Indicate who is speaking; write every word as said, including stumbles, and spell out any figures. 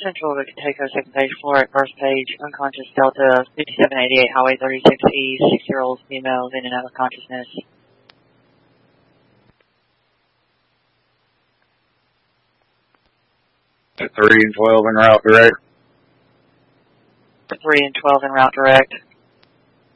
Speaker 1: Central to Kentucky, second page floor at first page, unconscious Delta fifty-seven eighty-eight, Highway thirty-six E, six-year-old female in and out of consciousness.
Speaker 2: At three and twelve en route direct.
Speaker 1: three and twelve en route direct.